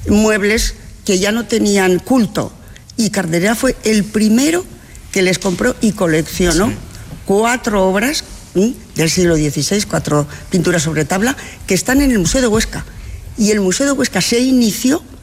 muebles que ya no tenían culto. Y Carderera fue el primero que les compró y coleccionó 4 obras del siglo XVI, 4 pinturas sobre tabla, que están en el Museo de Huesca. Y el Museo de Huesca se inició